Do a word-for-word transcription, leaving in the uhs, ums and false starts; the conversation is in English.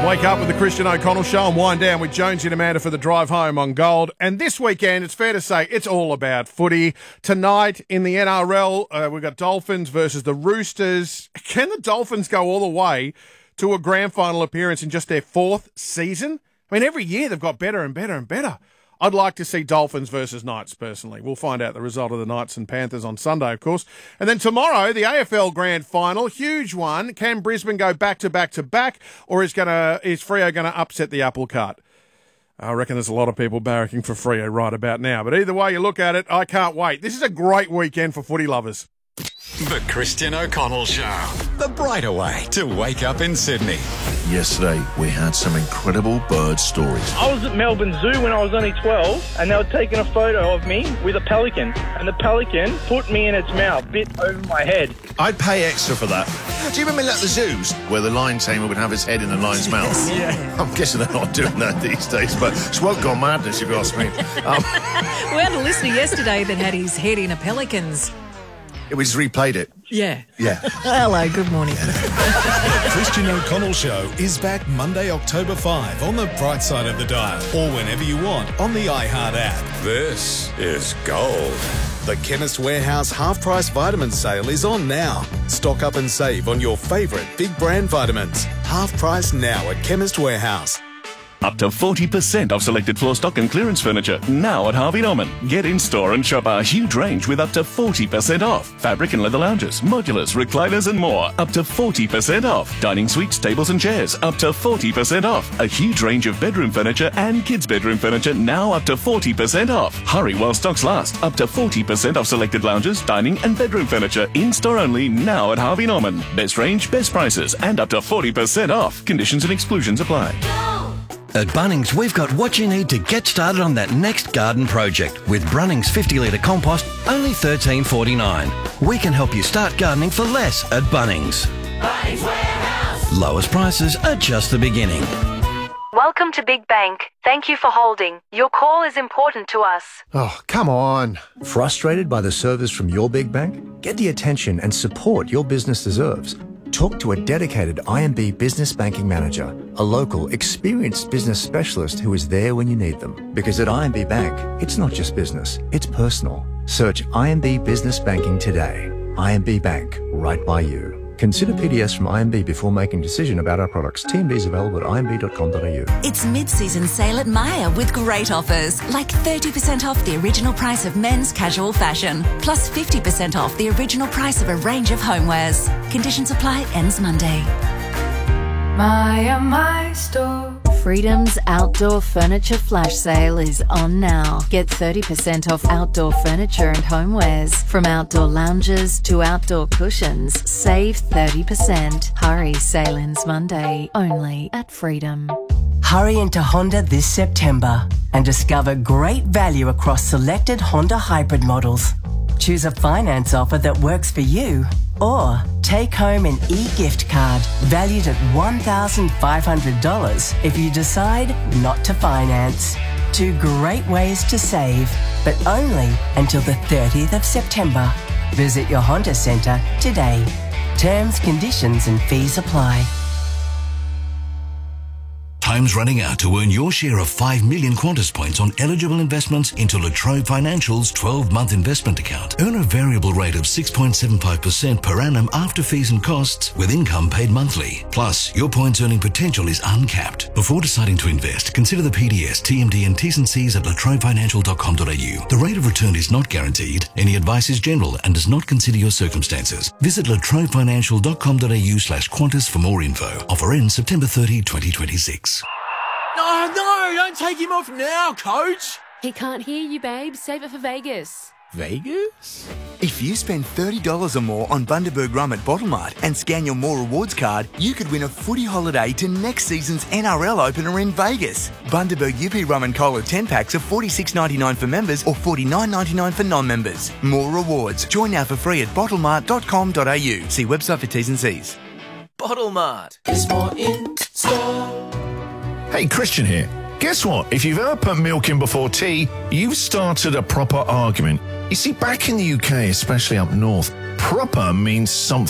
Wake up with the Christian O'Connell Show and wind down with Jonesy and Amanda for the drive home on Gold. And this weekend, it's fair to say, it's all about footy. Tonight in the N R L, uh, we've got Dolphins versus the Roosters. Can the Dolphins go all the way to a grand final appearance in just their fourth season? I mean, every year they've got better and better and better. I'd like to see Dolphins versus Knights, personally. We'll find out the result of the Knights and Panthers on Sunday, of course. And then tomorrow, the A F L Grand Final, huge one. Can Brisbane go back to back to back, or is gonna is Freo going to upset the apple cart? I reckon there's a lot of people barracking for Freo right about now. But either way you look at it, I can't wait. This is a great weekend for footy lovers. The Christian O'Connell Show. The brighter way to wake up in Sydney. Yesterday, we had some incredible bird stories. I was at Melbourne Zoo when I was only twelve, and they were taking a photo of me with a pelican, and the pelican put me in its mouth, bit over my head. I'd pay extra for that. Do you remember at the zoos where the lion tamer would have his head in the lion's mouth? Yeah. I'm guessing they're not doing that these days, but it's well gone madness if you ask me. Um, we had a listener yesterday that had his head in a pelican's. It was replayed it. Yeah. Yeah. Hello, good morning. The Christian O'Connell Show is back Monday, October fifth on the bright side of the dial, or whenever you want on the iHeart app. This is Gold. The Chemist Warehouse half-price vitamin sale is on now. Stock up and save on your favourite big brand vitamins. Half price now at Chemist Warehouse. Up to forty percent off selected floor stock and clearance furniture now at Harvey Norman. Get in store and shop our huge range with up to forty percent off. Fabric and leather lounges, modulars, recliners and more up to forty percent off. Dining suites, tables and chairs up to forty percent off. A huge range of bedroom furniture and kids bedroom furniture now up to forty percent off. Hurry while stocks last. Up to forty percent off selected lounges, dining and bedroom furniture in store only now at Harvey Norman. Best range, best prices and up to forty percent off. Conditions and exclusions apply. At Bunnings, we've got what you need to get started on that next garden project. With Brunnings fifty litre compost, only thirteen forty-nine. We can help you start gardening for less at Bunnings. Bunnings Warehouse. Lowest prices are just the beginning. Welcome to Big Bank. Thank you for holding. Your call is important to us. Oh, come on. Frustrated by the service from your big bank? Get the attention and support your business deserves. Talk to a dedicated I M B Business Banking Manager, a local, experienced business specialist who is there when you need them. Because at I M B Bank, it's not just business, it's personal. Search I M B Business Banking today. I M B Bank, right by you. Consider P D S from I M B before making a decision about our products. T M D is available at I M B dot com dot a u. It's mid-season sale at Myer with great offers, like thirty percent off the original price of men's casual fashion, plus fifty percent off the original price of a range of homewares. Conditions apply, ends Monday. Myer, my store. Freedom's outdoor furniture flash sale is on now. Get thirty percent off outdoor furniture and homewares. From outdoor lounges to outdoor cushions, save thirty percent. Hurry, sale ends Monday, only at Freedom. Hurry into Honda this September and discover great value across selected Honda hybrid models. Choose a finance offer that works for you, or take home an e-gift card valued at one thousand five hundred dollars if you decide not to finance. Two great ways to save, but only until the thirtieth of September. Visit your Honda Centre today. Terms, conditions and fees apply. Time's running out to earn your share of five million Qantas points on eligible investments into La Trobe Financial's twelve-month investment account. Earn a variable rate of six point seven five percent per annum after fees and costs, with income paid monthly. Plus, your points earning potential is uncapped. Before deciding to invest, consider the P D S, T M D and T's and C's at la trobe financial dot com dot a u. The rate of return is not guaranteed. Any advice is general and does not consider your circumstances. Visit la trobe financial dot com dot a u slash Qantas for more info. Offer ends September thirtieth, twenty twenty-six. No, no, don't take him off now, coach. He can't hear you, babe. Save it for Vegas. Vegas? If you spend thirty dollars or more on Bundaberg Rum at Bottlemart and scan your More Rewards card, you could win a footy holiday to next season's N R L opener in Vegas. Bundaberg U P Rum and Cola ten packs are forty-six ninety-nine for members or forty-nine ninety-nine for non-members. More Rewards. Join now for free at bottlemart dot com dot a u. See website for T's and C's. Bottlemart. There's more in store. Hey, Christian here. Guess what? If you've ever put milk in before tea, you've started a proper argument. You see, back in the U K, especially up north, proper means something